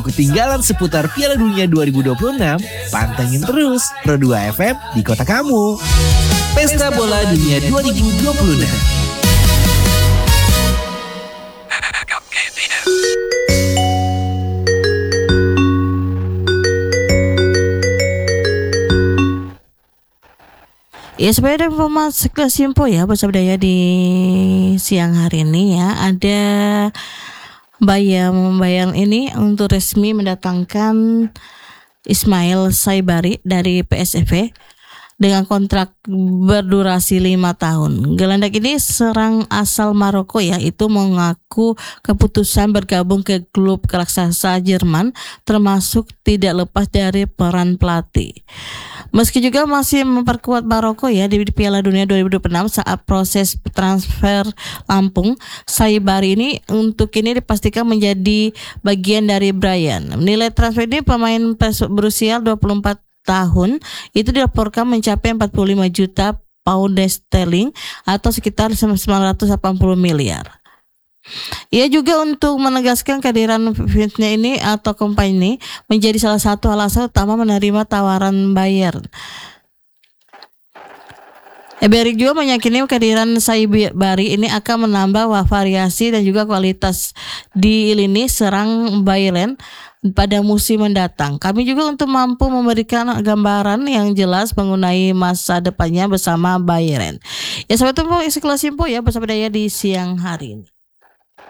Ketinggalan seputar Piala Dunia 2026? Pantengin terus Pro 2 FM di kota kamu. Pesta Bola Dunia 2026. Ya, sebenarnya informasi sekelas info ya bersama Daya di siang hari ini ya. Ada Bayern ini untuk resmi mendatangkan Ismail Saibari dari PSV dengan kontrak berdurasi 5 tahun. Gelandang ini serang asal Maroko ya, itu mengaku keputusan bergabung ke klub raksasa Jerman termasuk tidak lepas dari peran pelatih. Meski juga masih memperkuat Maroko ya di Piala Dunia 2026 saat proses transfer Lampung, Saibari ini untuk ini dipastikan menjadi bagian dari Bayern. Nilai transfer ini pemain berusia 24 tahun itu dilaporkan mencapai 45 juta pound sterling atau sekitar 980 miliar. Ia juga untuk menegaskan kehadiran Fitnya ini atau company menjadi salah satu alasan utama menerima tawaran Bayern. Eberik juga meyakini kehadiran Saibari ini akan menambah variasi dan juga kualitas di lini serang Bayern pada musim mendatang. Kami juga untuk mampu memberikan gambaran yang jelas mengenai masa depannya bersama Bayern. Ya, sahabat info sekelas info ya bersama Daya di siang hari ini.